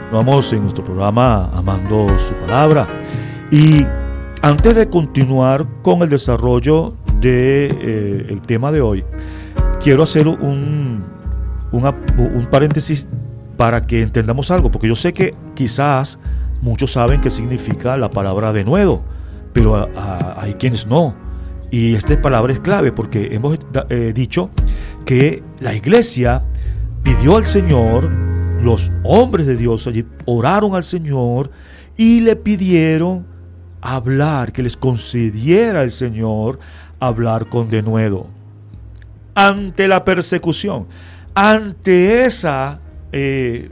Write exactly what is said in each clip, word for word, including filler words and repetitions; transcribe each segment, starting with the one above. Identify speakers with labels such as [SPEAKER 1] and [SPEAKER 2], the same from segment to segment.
[SPEAKER 1] Vamos en nuestro programa Amando su Palabra. Y antes de continuar con el desarrollo del de, eh, tema de hoy, quiero hacer un, una, un paréntesis para que entendamos algo, porque yo sé que quizás muchos saben qué significa la palabra denuedo, pero a, a, hay quienes no. Y esta palabra es clave porque hemos eh, dicho que la iglesia pidió al Señor, los hombres de Dios allí oraron al Señor y le pidieron hablar, que les concediera el Señor hablar con denuedo. Ante la persecución, ante esa eh,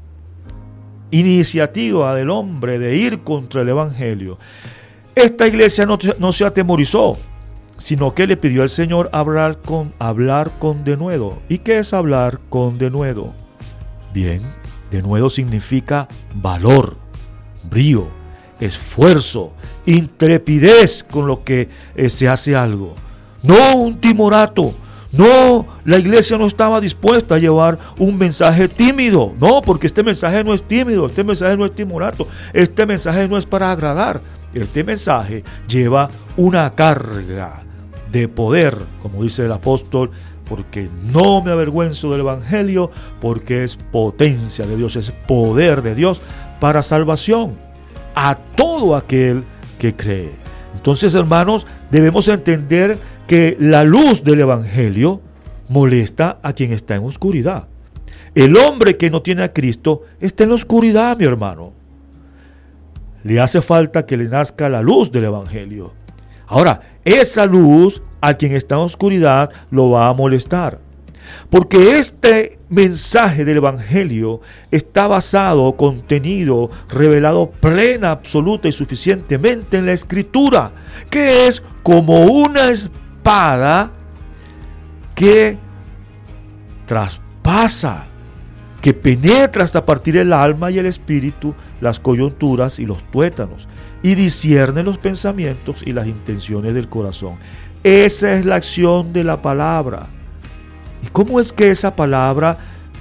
[SPEAKER 1] iniciativa del hombre de ir contra el Evangelio, esta iglesia no, no se atemorizó, sino que le pidió al Señor hablar con, hablar con denuedo. ¿Y qué es hablar con denuedo? Bien, denuedo significa valor, brío, esfuerzo, intrepidez con lo que eh, se hace algo. No un timorato. No, la iglesia no estaba dispuesta a llevar un mensaje tímido. No, porque este mensaje no es tímido, este mensaje no es timorato, este mensaje no es para agradar. Este mensaje lleva una carga de poder, como dice el apóstol, porque no me avergüenzo del Evangelio, porque es potencia de Dios, es poder de Dios para salvación a todo aquel que cree. Entonces, hermanos, debemos entender que la luz del Evangelio molesta a quien está en oscuridad. El hombre que no tiene a Cristo está en la oscuridad, mi hermano. Le hace falta que le nazca la luz del Evangelio. Ahora, esa luz a quien está en oscuridad lo va a molestar. Porque este mensaje del Evangelio está basado, contenido, revelado plena, absoluta y suficientemente en la Escritura, que es como una espada que traspasa, que penetra hasta partir el alma y el espíritu, las coyunturas y los tuétanos, y discierne los pensamientos y las intenciones del corazón. Esa es la acción de la palabra. ¿Y cómo es que esa palabra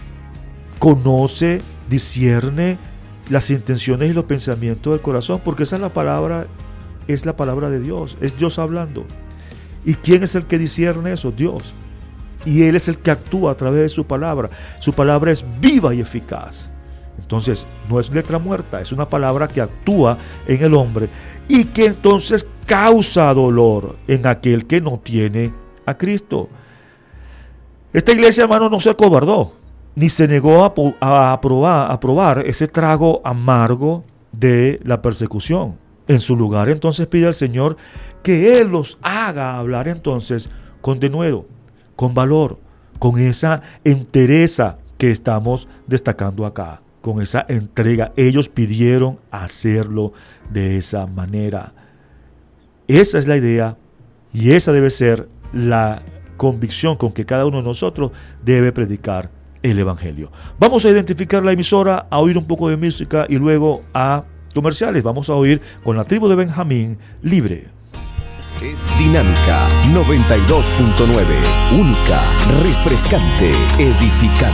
[SPEAKER 1] conoce, discierne las intenciones y los pensamientos del corazón? Porque esa es la palabra, es la palabra de Dios, es Dios hablando. ¿Y quién es el que discierne eso? Dios. Y Él es el que actúa a través de su palabra. Su palabra es viva y eficaz. Entonces, no es letra muerta, es una palabra que actúa en el hombre y que entonces causa dolor en aquel que no tiene a Cristo. Esta iglesia, hermano, no se acobardó, ni se negó a, a, aprobar, a probar ese trago amargo de la persecución. En su lugar, entonces, pide al Señor que Él los haga hablar entonces con denuedo, con valor, con esa entereza que estamos destacando acá, con esa entrega. Ellos pidieron hacerlo de esa manera. Esa es la idea y esa debe ser la convicción con que cada uno de nosotros debe predicar el Evangelio. Vamos a identificar la emisora, a oír un poco de música y luego a comerciales. Vamos a oír con la tribu de Benjamín, Libre.
[SPEAKER 2] Es Dinámica noventa y dos punto nueve, única, refrescante, edificante.